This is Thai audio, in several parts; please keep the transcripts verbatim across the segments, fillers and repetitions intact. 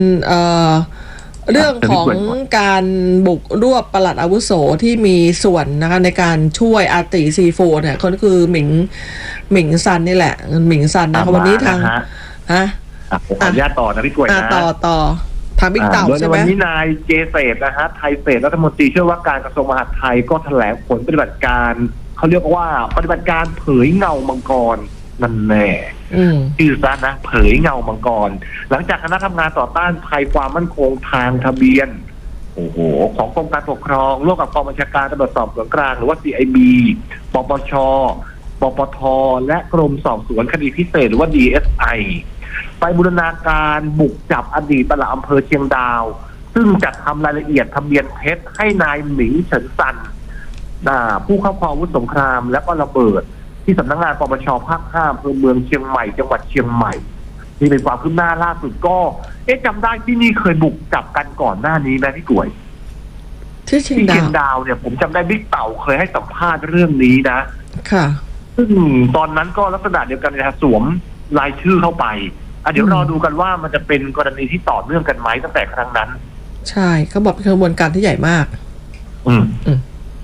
เอ่อเรื่องของการบุกรวบปลัดอาวุโสที่มีส่วนนะคะในการช่วยอาติซีโฟเนี่ยคนคือหมิงหมิงซันนี่แหละหมิงซันนะคะวันนี้ทางฮะผมขออนุญาตต่อนะพี่กล้วยนะต่อต่อทางบิ๊กเต่าใช่ไหมวันนี้นายเจเศษนะฮะไทยเศษรัฐมนตรีช่วยว่าการกระทรวงมหาดไทยก็แถลงผลปฏิบัติการเขาเรียกว่าปฏิบัติการเผยเงามังกรนั่นแน่ชื่อซะนะเผยเงามังกรหลังจากคณะทำงานต่อต้านภัยความมั่นคงทางทะเบียนโอ้โหของกรมการปกครองร่วมกับกองบัญชาการตำรวจสอบสวนกลางหรือว่า ซี ไอ บี ปปช ปปท และกรมสอบสวนคดีพิเศษหรือว่า ดี เอส ไอ ไปบูรณาการบุกจับอดีตปลัดอำเภอเชียงดาวซึ่งจัดทำรายละเอียดทะเบียนเท็จให้นายหมิงเฉินซันผู้ครอบครองอาวุธสงครามและก็ระเบิดที่สำนักงานปปชภาคห้าอำเภอเมืองเชียงใหม่จังหวัดเชียงใหม่นี่เป็นความคืบหน้าล่าสุดก็เอ๊ะจำได้ที่นี่เคยบุกจับกันก่อนหน้านี้ไหมพี่กล้วยที่เชียงดาวที่เชียงดาวเนี่ยผมจำได้บิ๊กเต่าเคยให้สัมภาษณ์เรื่องนี้นะค่ะซึ่งตอนนั้นก็ลักษณะเดียวกันนะสวมรายชื่อเข้าไปอ่ะเดี๋ยวรอดูกันว่ามันจะเป็นกรณีที่ต่อเนื่องกันไหมตั้งแต่ครั้งนั้นใช่เขาบอกเป็นกระบวนการที่ใหญ่มากอืมอืม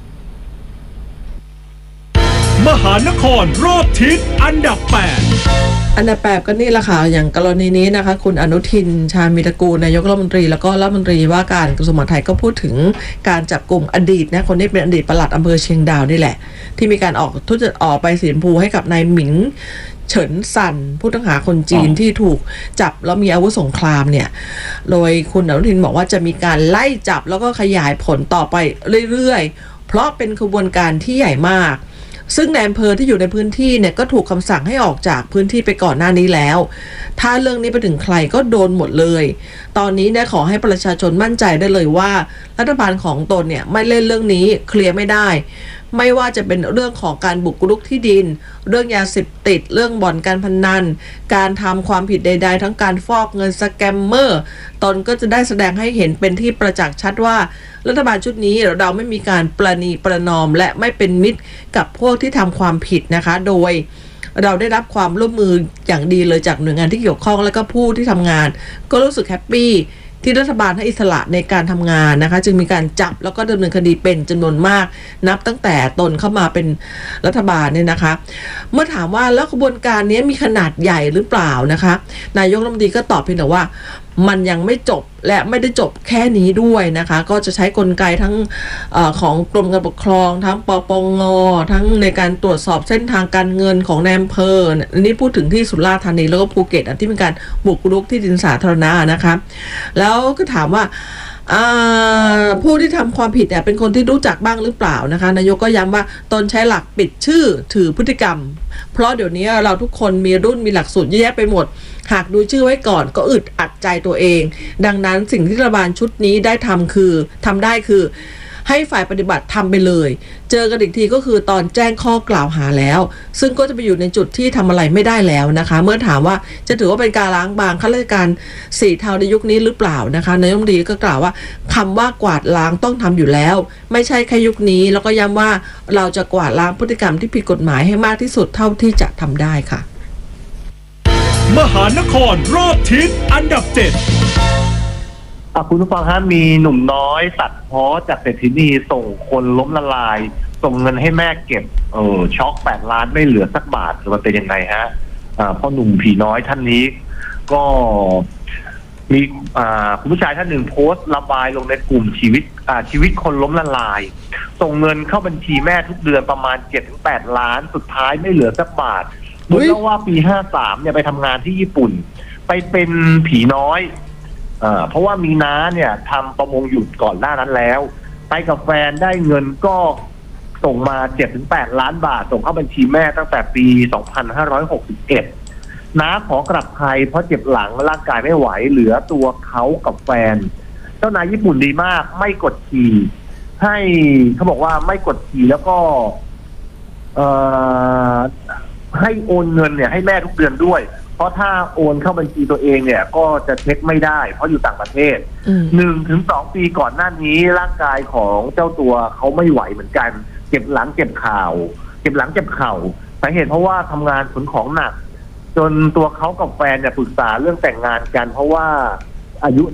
มหานครรอบทิศอันดับแปดอันดับแปดก็นี่แหละค่ะอย่างกรณีนี้นะคะคุณอนุทินชาญวิรกูลนายกรัฐมนตรีแล้วก็รัฐมนตรีว่าการกระทรวงมหาดไทยก็พูดถึงการจับกลุ่มอดีตนะคนที่เป็นอดีตปลัดอำเภอเชียงดาวนี่แหละที่มีการออกทุจริตออกไปสีชมพูให้กับนายหมิงเฉินซันผู้ต้องหาคนจีนที่ถูกจับแล้วมีอาวุธสงครามเนี่ยโดยคุณอนุทินบอกว่าจะมีการไล่จับแล้วก็ขยายผลต่อไปเรื่อยๆเพราะเป็นขบวนการที่ใหญ่มากซึ่งนายอำเภอที่อยู่ในพื้นที่เนี่ยก็ถูกคำสั่งให้ออกจากพื้นที่ไปก่อนหน้านี้แล้วถ้าเรื่องนี้ไปถึงใครก็โดนหมดเลยตอนนี้เนี่ยขอให้ประชาชนมั่นใจได้เลยว่ารัฐบาลของตนเนี่ยไม่เล่นเรื่องนี้เคลียร์ไม่ได้ไม่ว่าจะเป็นเรื่องของการบุกรุกที่ดินเรื่องยาเสพติดเรื่องบ่อนการพนันการทำความผิดใดๆทั้งการฟอกเงินสแกมเมอร์ตนก็จะได้แสดงให้เห็นเป็นที่ประจักษ์ชัดว่ารัฐบาลชุดนี้เราไม่มีการประนีประนอมและไม่เป็นมิตรกับพวกที่ทำความผิดนะคะโดยเราได้รับความร่วมมืออย่างดีเลยจากหน่วยงานที่เกี่ยวข้องและก็ผู้ที่ทำงานก็รู้สึกแฮปปี้ที่รัฐบาลให้อิสระในการทำงานนะคะจึงมีการจับแล้วก็ดำเนินคดีเป็นจำนวนมากนับตั้งแต่ตนเข้ามาเป็นรัฐบาลเนี่ยนะคะเมื่อถามว่าแล้วกระบวนการนี้มีขนาดใหญ่หรือเปล่านะคะนายกรัฐมนตรีก็ตอบเพียงแต่ว่ามันยังไม่จบและไม่ได้จบแค่นี้ด้วยนะคะก็จะใช้กลไกทั้งเออของกรมการปกครองทั้งปปงทั้งในการตรวจสอบเส้นทางการเงินของนายอำเภออันนี้พูดถึงที่สุราษฎร์ธานีแล้วก็ภูเก็ตที่เป็นการบุกรุกที่ดินสาธารณะนะคะแล้วก็ถามว่าผู้ที่ทำความผิดเนี่ยเป็นคนที่รู้จักบ้างหรือเปล่านะคะนายกก็ย้ำว่าตนใช้หลักปิดชื่อถือพฤติกรรมเพราะเดี๋ยวนี้เราทุกคนมีรุ่นมีหลักสูตรเยอะแยะไปหมดหากดูชื่อไว้ก่อนก็อึดอัดใจตัวเองดังนั้นสิ่งที่รัฐบาลชุดนี้ได้ทำคือทำได้คือให้ฝ่ายปฏิบัติทำไปเลยเจอกันอีกทีก็คือตอนแจ้งข้อกล่าวหาแล้วซึ่งก็จะไปอยู่ในจุดที่ทำอะไรไม่ได้แล้วนะคะเมื่อถามว่าจะถือว่าเป็นการล้างบางข้าราชการสีเทาในยุคนี้หรือเปล่านะคะนายกรัฐมนตรีก็กล่าวว่าคำว่ากวาดล้างต้องทำอยู่แล้วไม่ใช่แค่ยุคนี้แล้วก็ย้ำว่าเราจะกวาดล้างพฤติกรรมที่ผิดกฎหมายให้มากที่สุดเท่าที่จะทำได้ค่ะมหานครรอบทิศอันดับเจ็ดคุณผู้ฟังฮะมีหนุ่มน้อยตัดพ้อจากเศรษฐีนีส่งคนล้มละลายส่งเงินให้แม่เก็บเออช็อกแปดล้านไม่เหลือสักบาทมันเป็นยังไงฮะอ่าพ่อหนุ่มผีน้อยท่านนี้ก็มีอ่าคุณผู้ชายท่านหนึ่งโพสต์ระบายลงในกลุ่มชีวิตอ่าชีวิตคนล้มละลายส่งเงินเข้าบัญชีแม่ทุกเดือนประมาณ เจ็ดถึงแปด ล้านสุดท้ายไม่เหลือสักบาทโดยเล่าว่าปีห้าสามเนี่ยไปทำงานที่ญี่ปุ่นไปเป็นผีน้อยเอ่อเพราะว่ามีน้าเนี่ยทำประมงหยุดก่อนหน้านั้นแล้วไปกับแฟนได้เงินก็ส่งมา เจ็ดถึงแปด ล้านบาทส่งเข้าบัญชีแม่ตั้งแต่ปีสองพันห้าร้อยหกสิบเอ็ดน้าขอกลับไทยเพราะเจ็บหลังร่างกายไม่ไหวเหลือตัวเขากับแฟนเจ้านายญี่ปุ่นดีมากไม่กดขี่ให้เขาบอกว่าไม่กดขี่แล้วก็เอ่อให้โอนเงินเนี่ยให้แม่ทุกเดือนด้วยเพราะถ้าโอนเข้าบัญชีตัวเองเนี่ยก็จะเช็คไม่ได้เพราะอยู่ต่างประเทศหนึ่งถึงสองปีก่อนหน้านี้ร่างกายของเจ้าตัวเขาไม่ไหวเหมือนกันเจ็บหลังเจ็บเข่าเจ็บหลังเจ็บเข่าสาเหตุเพราะว่าทำงานขนของหนักจนตัวเขากับแฟนเนี่ยปรึกษาเรื่องแต่งงานกันเพราะว่าอายุ